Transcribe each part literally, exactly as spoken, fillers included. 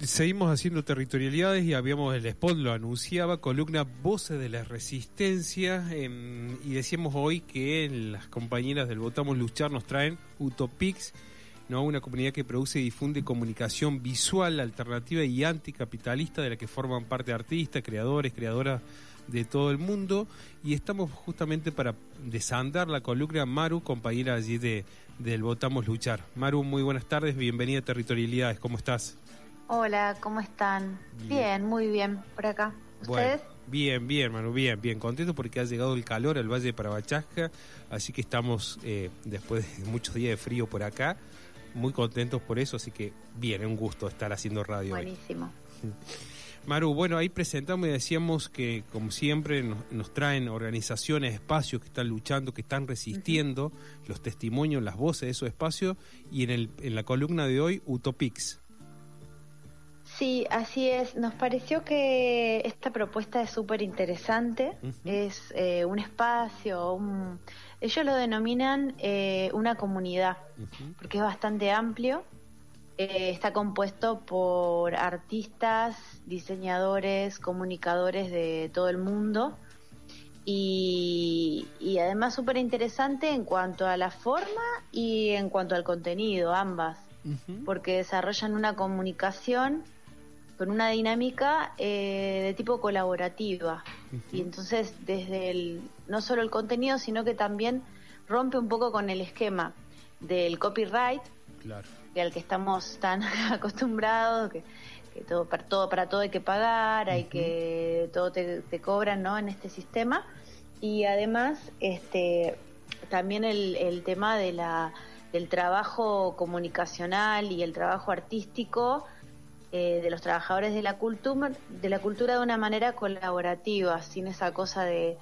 Seguimos haciendo territorialidades y habíamos, el spot lo anunciaba, columna Voces de la Resistencia, eh, y decíamos hoy que las compañeras del Votamos Luchar nos traen Utopix, ¿no? Una comunidad que produce y difunde comunicación visual, alternativa y anticapitalista, de la que forman parte artistas, creadores, creadoras de todo el mundo, y estamos justamente para desandar la columna Maru, compañera allí de del Votamos Luchar. Maru, muy buenas tardes, bienvenida a Territorialidades, ¿cómo estás? Hola, ¿cómo están? Bien, bien, muy bien, por acá. ¿Ustedes? Bueno, bien, bien, Manu, bien, bien. Contento porque ha llegado el calor al Valle de Parabachasca, así que estamos, eh, después de muchos días de frío por acá, muy contentos por eso, así que bien, es un gusto estar haciendo radio. Buenísimo. Hoy. Maru, bueno, ahí presentamos y decíamos que, como siempre, nos, nos traen organizaciones, espacios que están luchando, que están resistiendo, uh-huh. los testimonios, las voces de esos espacios, y en, el, en la columna de hoy, Utopix. Sí, así es. Nos pareció que esta propuesta es súper interesante. Uh-huh. Es eh, un espacio, un... ellos lo denominan eh, una comunidad, uh-huh. porque es bastante amplio. Eh, está compuesto por artistas, diseñadores, comunicadores de todo el mundo. Y, y además súper interesante en cuanto a la forma y en cuanto al contenido, ambas. Uh-huh. Porque desarrollan una comunicación con una dinámica eh, de tipo colaborativa. Uh-huh. Y entonces desde el no solo el contenido, sino que también rompe un poco con el esquema del copyright, claro, al que estamos tan acostumbrados, que, que todo para todo para todo hay que pagar, uh-huh. hay que todo te, te cobran, ¿no? En este sistema. Y además este también el, el tema de la del trabajo comunicacional y el trabajo artístico Eh, de los trabajadores de la cultura de la cultura de una manera colaborativa, sin esa cosa de,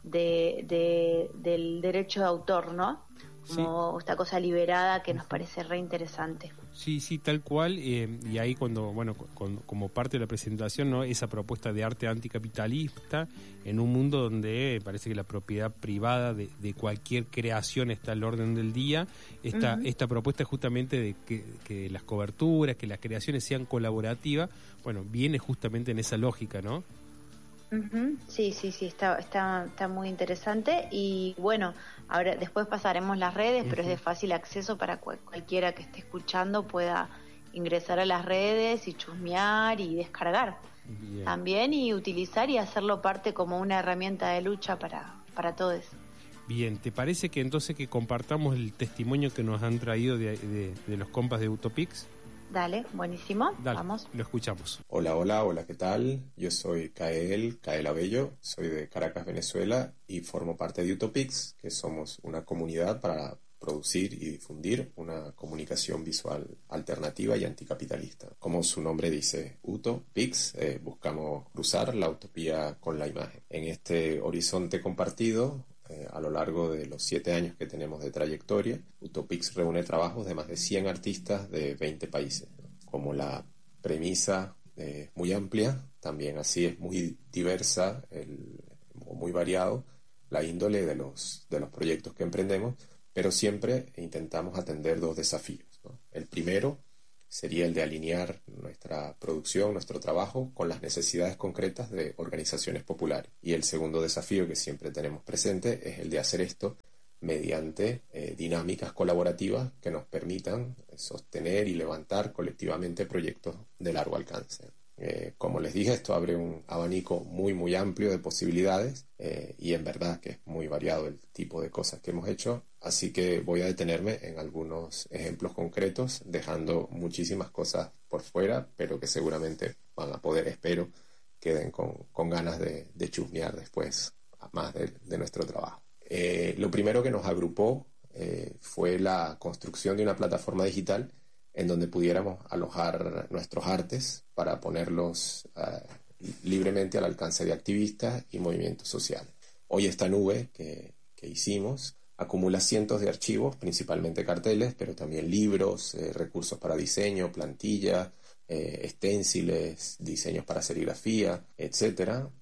de, de del derecho de autor, ¿no? Como sí. esta cosa liberada que nos parece re interesante. Sí, sí, tal cual, eh, y ahí cuando, bueno, con, como parte de la presentación, ¿no? Esa propuesta de arte anticapitalista en un mundo donde parece que la propiedad privada de, de cualquier creación está al orden del día. Esta, uh-huh. esta propuesta justamente de que, que las coberturas, que las creaciones sean colaborativas, bueno, viene justamente en esa lógica, ¿no? Uh-huh. Sí, sí, sí, está, está, está muy interesante. Y bueno, ahora después pasaremos las redes, uh-huh. pero es de fácil acceso para cual, cualquiera que esté escuchando pueda ingresar a las redes y chusmear y descargar. Bien. También, y utilizar y hacerlo parte como una herramienta de lucha para, para todos. Bien, ¿te parece que entonces que compartamos el testimonio que nos han traído de, de, de los compas de Utopix? Dale, buenísimo, Dale, vamos. Lo escuchamos. Hola, hola, hola, ¿qué tal? Yo soy Kael, Kael Abello, soy de Caracas, Venezuela, y formo parte de Utopix, que somos una comunidad para producir y difundir una comunicación visual alternativa y anticapitalista. Como su nombre dice, Utopix, eh, buscamos cruzar la utopía con la imagen. En este horizonte compartido, Eh, a lo largo de los siete años que tenemos de trayectoria, Utopix reúne trabajos de más de cien artistas de veinte países. Como la premisa es eh, muy amplia, también así es muy diversa, el, muy variado la índole de los, de los proyectos que emprendemos, pero siempre intentamos atender dos desafíos, ¿no? El primero sería el de alinear nuestra producción, nuestro trabajo, con las necesidades concretas de organizaciones populares. Y el segundo desafío que siempre tenemos presente es el de hacer esto mediante eh, dinámicas colaborativas que nos permitan sostener y levantar colectivamente proyectos de largo alcance. Eh, como les dije, esto abre un abanico muy muy amplio de posibilidades eh, y en verdad que es muy variado el tipo de cosas que hemos hecho, así que voy a detenerme en algunos ejemplos concretos, dejando muchísimas cosas por fuera, pero que seguramente van a poder, espero, queden con, con ganas de, de chusmear después más de, de nuestro trabajo. Eh, lo primero que nos agrupó eh, fue la construcción de una plataforma digital en donde pudiéramos alojar nuestros artes para ponerlos uh, libremente al alcance de activistas y movimientos sociales. Hoy esta nube que, que hicimos acumula cientos de archivos, principalmente carteles, pero también libros, eh, recursos para diseño, plantillas, eh, esténciles, diseños para serigrafía, etcétera,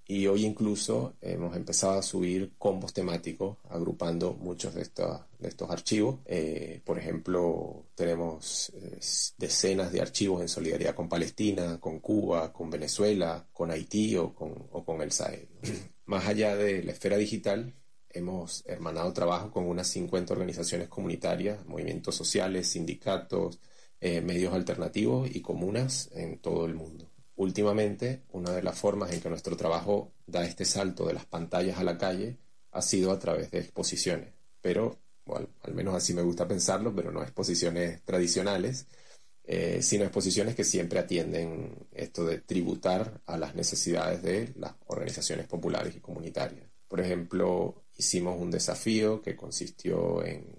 y hoy incluso hemos empezado a subir combos temáticos agrupando muchos de estos, de estos archivos. Eh, por ejemplo, tenemos eh, decenas de archivos en solidaridad con Palestina, con Cuba, con Venezuela, con Haití o con, o con el Sahel. Más allá de la esfera digital, hemos hermanado trabajo con unas cincuenta organizaciones comunitarias, movimientos sociales, sindicatos, eh, medios alternativos y comunas en todo el mundo. Últimamente, una de las formas en que nuestro trabajo da este salto de las pantallas a la calle ha sido a través de exposiciones, pero, bueno, al menos así me gusta pensarlo, pero no exposiciones tradicionales, eh, sino exposiciones que siempre atienden esto de tributar a las necesidades de las organizaciones populares y comunitarias. Por ejemplo, hicimos un desafío que consistió en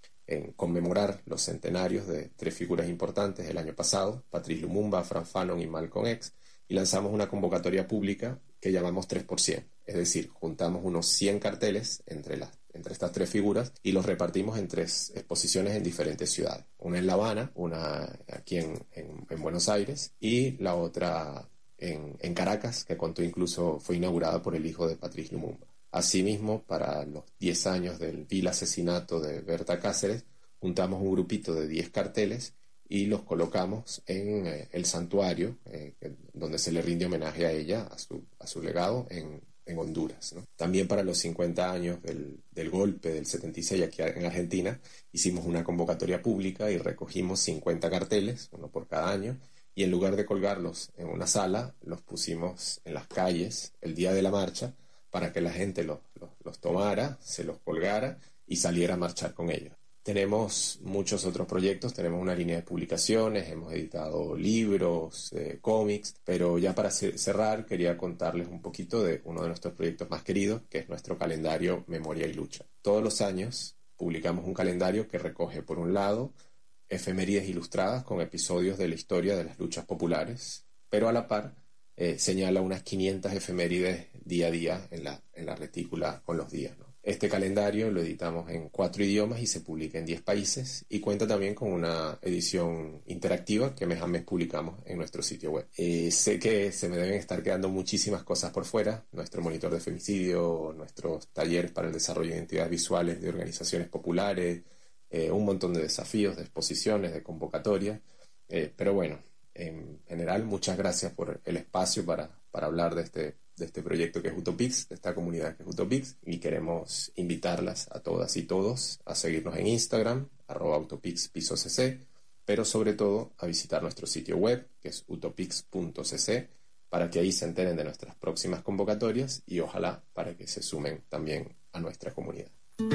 en conmemorar los centenarios de tres figuras importantes el año pasado, Patrice Lumumba, Frantz Fanon y Malcolm X, y lanzamos una convocatoria pública que llamamos tres por cien, es decir, juntamos unos cien carteles entre, las, entre estas tres figuras y los repartimos en tres exposiciones en diferentes ciudades, una en La Habana, una aquí en, en, en Buenos Aires y la otra en, en Caracas, que contó incluso fue inaugurada por el hijo de Patrice Lumumba. Asimismo, para los diez años del vil asesinato de Berta Cáceres, juntamos un grupito de diez carteles y los colocamos en eh, el santuario, eh, donde se le rinde homenaje a ella, a su, a su legado en, en Honduras, ¿no? También para los cincuenta años del, del golpe del setenta y seis aquí en Argentina, hicimos una convocatoria pública y recogimos cincuenta carteles, uno por cada año, y en lugar de colgarlos en una sala, los pusimos en las calles el día de la marcha, para que la gente los, los, los tomara, se los colgara y saliera a marchar con ellos. Tenemos muchos otros proyectos, tenemos una línea de publicaciones, hemos editado libros, eh, cómics, pero ya para cerrar quería contarles un poquito de uno de nuestros proyectos más queridos, que es nuestro calendario Memoria y Lucha. Todos los años publicamos un calendario que recoge, por un lado, efemérides ilustradas con episodios de la historia de las luchas populares, pero a la par Eh, señala unas quinientas efemérides día a día en la, en la retícula con los días, ¿no? Este calendario lo editamos en cuatro idiomas y se publica en diez países y cuenta también con una edición interactiva que mes a mes publicamos en nuestro sitio web. Eh, sé que se me deben estar quedando muchísimas cosas por fuera, nuestro monitor de femicidio, nuestros talleres para el desarrollo de identidades visuales de organizaciones populares, eh, un montón de desafíos, de exposiciones, de convocatorias, eh, pero bueno, en general, muchas gracias por el espacio para, para hablar de este, de este proyecto que es Utopix, de esta comunidad que es Utopix, y queremos invitarlas a todas y todos a seguirnos en Instagram, arroba utopix piso cc, pero sobre todo a visitar nuestro sitio web, que es utopix punto cc, para que ahí se enteren de nuestras próximas convocatorias y ojalá para que se sumen también a nuestra comunidad.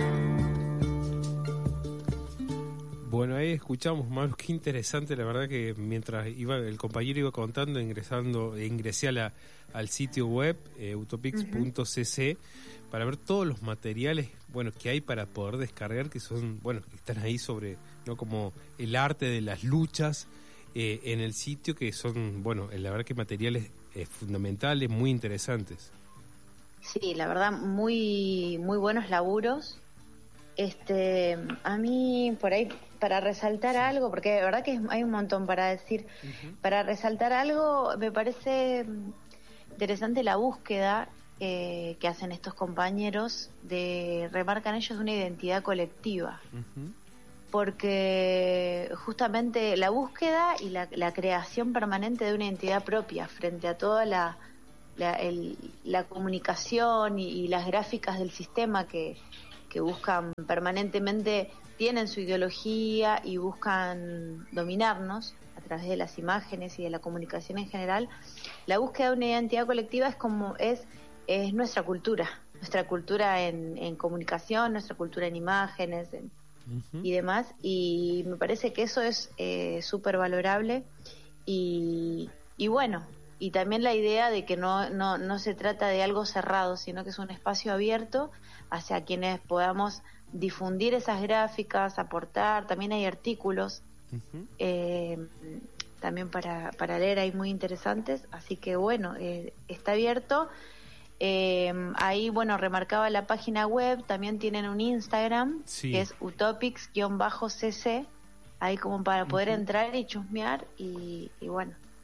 Bueno, ahí escuchamos, Maru, qué interesante, la verdad que mientras iba el compañero iba contando, ingresando, ingresé a la, al sitio web eh, utopix punto cc uh-huh. para ver todos los materiales, bueno, que hay para poder descargar, que son, bueno, que están ahí sobre, no, como el arte de las luchas eh, en el sitio, que son, bueno, la verdad que materiales eh, fundamentales, muy interesantes. Sí, la verdad, muy, muy buenos laburos. Este, a mí por ahí para resaltar sí. algo, porque de verdad que hay un montón para decir, uh-huh. para resaltar algo me parece interesante la búsqueda eh, que hacen estos compañeros, de remarcan ellos una identidad colectiva, uh-huh. porque justamente la búsqueda y la, la creación permanente de una identidad propia frente a toda la la, el, la comunicación y, y las gráficas del sistema que que buscan permanentemente, tienen su ideología y buscan dominarnos a través de las imágenes y de la comunicación en general. La búsqueda de una identidad colectiva es como es, es nuestra cultura, nuestra cultura en, en comunicación, nuestra cultura en imágenes en, uh-huh. y demás, y me parece que eso es eh, súper valorable y, y bueno, y también la idea de que no, no, no se trata de algo cerrado, sino que es un espacio abierto hacia quienes podamos difundir esas gráficas, aportar. También hay artículos uh-huh. eh, también para, para leer, hay muy interesantes, así que bueno, eh, está abierto. Eh, ahí, bueno, remarcaba la página web, también tienen un Instagram, sí. que es utopix-cc, ahí como para poder uh-huh. entrar y chusmear y, y bueno,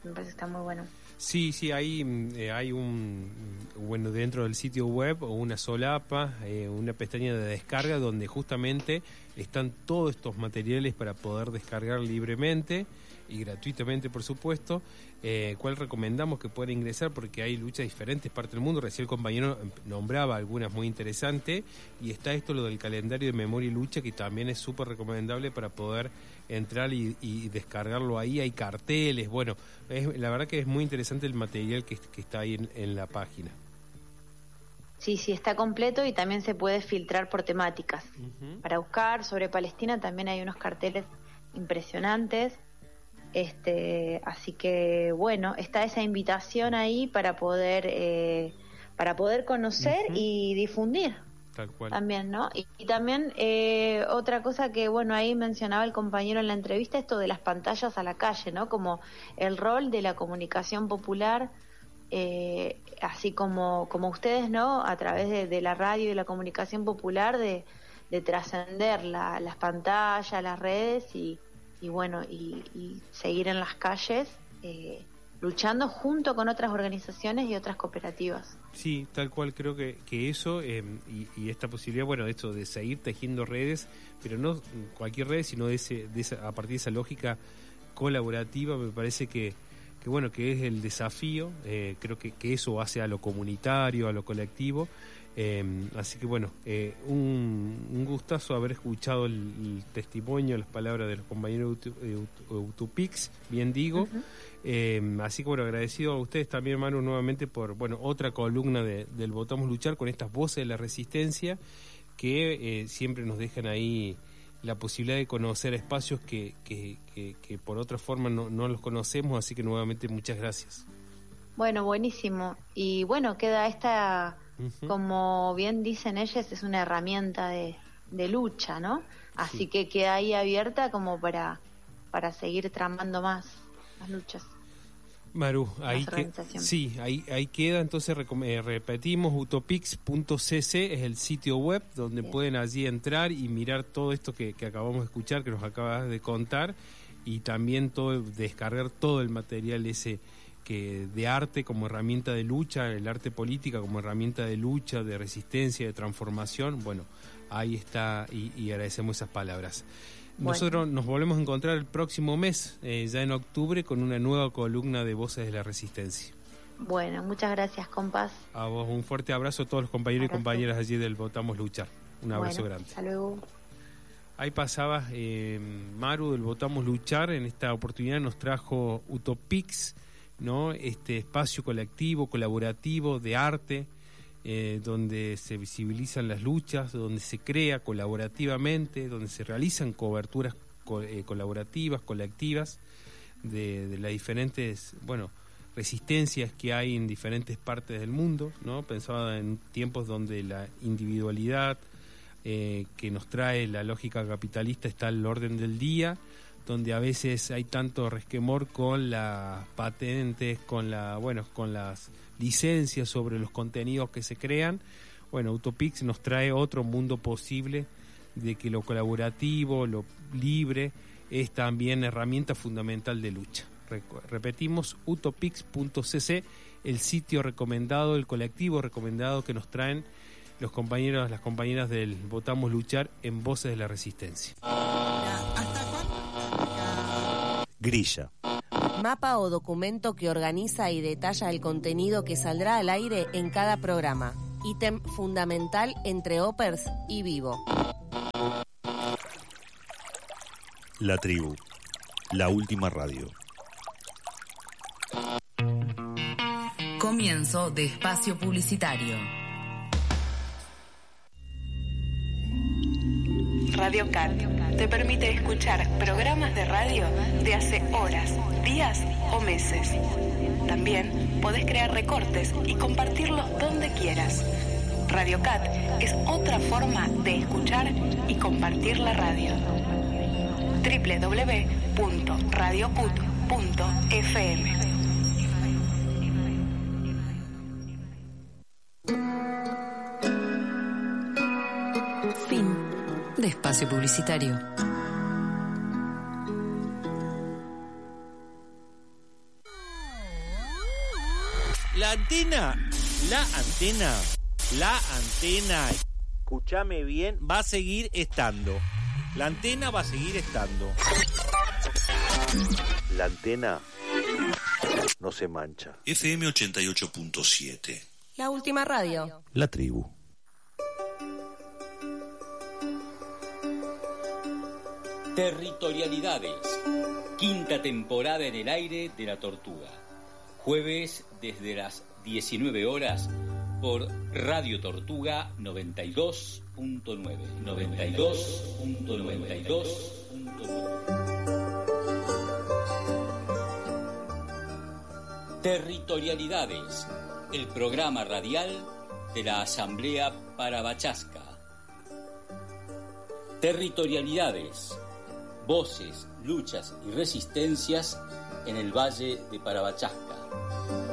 me parece que está muy bueno. Sí, sí, hay, eh, hay un, bueno, dentro del sitio web, una solapa, eh, una pestaña de descarga donde justamente están todos estos materiales para poder descargar libremente y gratuitamente, por supuesto, eh, cual recomendamos que puedan ingresar porque hay luchas de diferentes partes del mundo. Recién el compañero nombraba algunas muy interesantes y está esto, lo del calendario de memoria y lucha, que también es súper recomendable para poder entrar y, y descargarlo ahí. Hay carteles, bueno, es, la verdad que es muy interesante el material que, que está ahí en, en la página. Sí, sí, está completo y también se puede filtrar por temáticas. Uh-huh. Para buscar sobre Palestina también hay unos carteles impresionantes. Este, así que bueno, está esa invitación ahí para poder eh, para poder conocer uh-huh. y difundir. Tal cual. También, ¿no? Y, y también eh, otra cosa que, bueno, ahí mencionaba el compañero en la entrevista, esto de las pantallas a la calle, ¿no? Como el rol de la comunicación popular, eh, así como como ustedes, ¿no? A través de, de la radio y la comunicación popular, de, de trascender la, las pantallas, las redes y y bueno, y, y seguir en las calles eh, luchando junto con otras organizaciones y otras cooperativas. Sí, tal cual, creo que, que eso eh, y, y esta posibilidad, bueno, esto de seguir tejiendo redes, pero no cualquier red, sino de ese, de esa, a partir de esa lógica colaborativa, me parece que, que bueno, que es el desafío, eh, creo que, que eso hace a lo comunitario, a lo colectivo. Eh, así que bueno, eh, un, un gustazo haber escuchado el, el testimonio, las palabras de los compañeros de Utopix, bien digo. Uh-huh. eh, así que bueno, agradecido a ustedes también, Manu, nuevamente por bueno otra columna de, del Votamos Luchar, con estas voces de la resistencia que eh, siempre nos dejan ahí la posibilidad de conocer espacios que, que, que, que por otra forma no, no los conocemos, así que nuevamente muchas gracias. Bueno, buenísimo. Y bueno, queda esta... Uh-huh. Como bien dicen ellas, es una herramienta de, de lucha, ¿no? Así sí. que queda ahí abierta como para para seguir tramando más las luchas. Maru, ahí que, sí, ahí ahí queda. Entonces eh, repetimos, utopix punto c c es el sitio web donde sí. pueden allí entrar y mirar todo esto que, que acabamos de escuchar, que nos acabas de contar, y también todo descargar todo el material ese que de arte como herramienta de lucha, el arte política como herramienta de lucha, de resistencia, de transformación. Bueno, ahí está, y, y agradecemos esas palabras. Bueno. Nosotros nos volvemos a encontrar el próximo mes, eh, ya en octubre, con una nueva columna de Voces de la Resistencia. Bueno, muchas gracias, compas. A vos, un fuerte abrazo a todos los compañeros abrazo. y compañeras allí del Votamos Luchar. Un abrazo bueno, grande. Hasta luego. Ahí pasaba eh, Maru del Votamos Luchar. En esta oportunidad nos trajo Utopix, ¿no? Este espacio colectivo, colaborativo de arte, eh, donde se visibilizan las luchas, donde se crea colaborativamente, donde se realizan coberturas co- eh, colaborativas, colectivas, de, de las diferentes, bueno, resistencias que hay en diferentes partes del mundo, ¿no? Pensaba en tiempos donde la individualidad eh, que nos trae la lógica capitalista está al orden del día, donde a veces hay tanto resquemor con las patentes, con la, bueno, con las licencias sobre los contenidos que se crean. Bueno, Utopix nos trae otro mundo posible de que lo colaborativo, lo libre, es también herramienta fundamental de lucha. Repetimos, utopix punto c c, el sitio recomendado, el colectivo recomendado que nos traen los compañeros, las compañeras del Votamos Luchar en Voces de la Resistencia. Grilla. Mapa o documento que organiza y detalla el contenido que saldrá al aire en cada programa. Ítem fundamental entre Opers y Vivo. La Tribu. La última radio. Comienzo de espacio publicitario. Radio Cat te permite escuchar programas de radio de hace horas, días o meses. También podés crear recortes y compartirlos donde quieras. Radio Cat es otra forma de escuchar y compartir la radio. doble u doble u doble u punto radio cut punto f m. Fin de espacio publicitario. la antena, la antena, la antena, escúchame bien, va a seguir estando. La antena va a seguir estando. La antena no se mancha. F M ochenta y ocho punto siete. La última radio. La tribu. Territorialidades. Quinta temporada en el aire de La Tortuga. Jueves desde las diecinueve horas por Radio Tortuga noventa y dos punto nueve. noventa y dos punto noventa y dos punto nueve. Territorialidades. El programa radial de la Asamblea Parabachasca. Territorialidades. Voces, luchas y resistencias en el Valle de Parabachasca.